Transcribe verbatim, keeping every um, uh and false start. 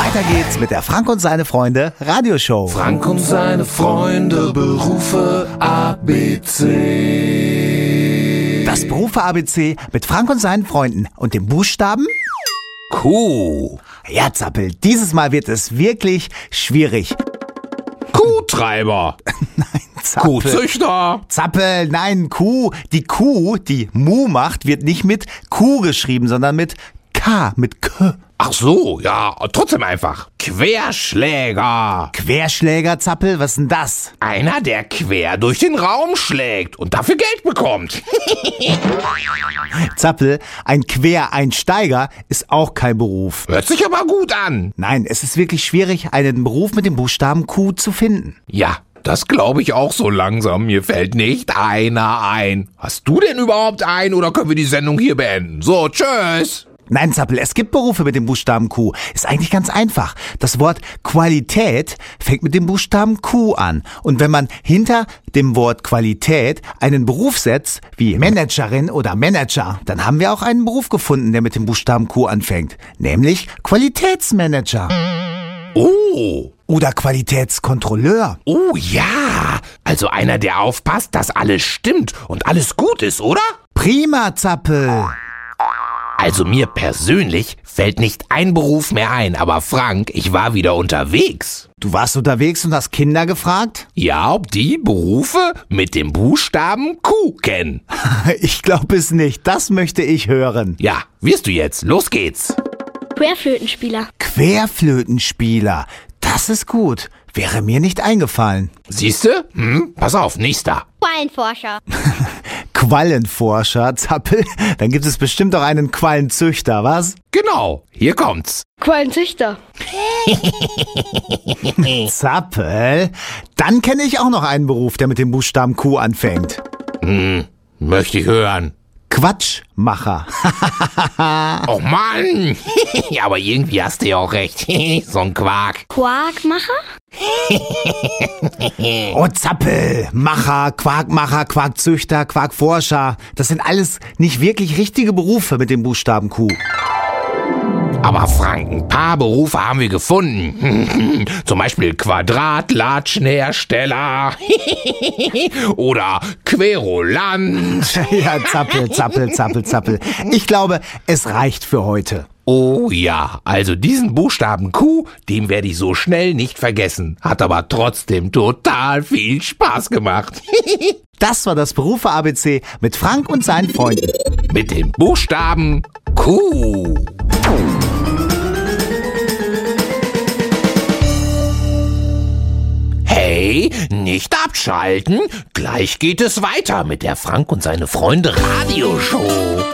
Weiter geht's mit der Frank und seine Freunde Radioshow. Frank und seine Freunde, Berufe A B C. Das Berufe A B C mit Frank und seinen Freunden und dem Buchstaben Kuh. Ja, Zappel, dieses Mal wird es wirklich schwierig. Kuhtreiber. Nein, Zappel. Kuhzüchter. Zappel, nein, Kuh. Die Kuh, die Mu macht, wird nicht mit Q geschrieben, sondern mit K, mit K. Ach so, ja, trotzdem einfach. Querschläger. Querschläger, Zappel, was ist denn das? Einer, der quer durch den Raum schlägt und dafür Geld bekommt. Zappel, ein Quereinsteiger ist auch kein Beruf. Hört sich aber gut an. Nein, es ist wirklich schwierig, einen Beruf mit dem Buchstaben Q zu finden. Ja, das glaube ich auch so langsam. Mir fällt nicht einer ein. Hast du denn überhaupt einen oder können wir die Sendung hier beenden? So, tschüss. Nein, Zappel, es gibt Berufe mit dem Buchstaben Q. Ist eigentlich ganz einfach. Das Wort Qualität fängt mit dem Buchstaben Q an. Und wenn man hinter dem Wort Qualität einen Beruf setzt, wie Managerin oder Manager, dann haben wir auch einen Beruf gefunden, der mit dem Buchstaben Q anfängt. Nämlich Qualitätsmanager. Oh. Oder Qualitätskontrolleur. Oh ja. Also einer, der aufpasst, dass alles stimmt und alles gut ist, oder? Prima, Zappel. Also mir persönlich fällt nicht ein Beruf mehr ein, aber Frank, ich war wieder unterwegs. Du warst unterwegs und hast Kinder gefragt? Ja, ob die Berufe mit dem Buchstaben Q kennen. Ich glaube es nicht. Das möchte ich hören. Ja, wirst du jetzt. Los geht's. Querflötenspieler. Querflötenspieler. Das ist gut. Wäre mir nicht eingefallen. Siehste? Hm, pass auf, nächster. Quallenforscher. Quallenforscher, Zappel? Dann gibt es bestimmt auch einen Quallenzüchter, was? Genau, hier kommt's. Quallenzüchter. Zappel? Dann kenne ich auch noch einen Beruf, der mit dem Buchstaben Q anfängt. Hm, möchte ich hören. Quatschmacher. Oh Mann! Ja, aber irgendwie hast du ja auch recht. So ein Quark. Quarkmacher? Oh, Zappel. Macher, Quarkmacher, Quarkzüchter, Quarkforscher. Das sind alles nicht wirklich richtige Berufe mit dem Buchstaben Q. Aber Frank, ein paar Berufe haben wir gefunden. Zum Beispiel Quadratlatschenhersteller oder Querulant. Ja, Zappel, Zappel, Zappel, Zappel. Ich glaube, es reicht für heute. Oh ja, also diesen Buchstaben Q, den werde ich so schnell nicht vergessen. Hat aber trotzdem total viel Spaß gemacht. Das war das Berufe A B C mit Frank und seinen Freunden. Mit dem Buchstaben Q. Hey, nicht abschalten. Gleich geht es weiter mit der Frank und seine Freunde Radioshow.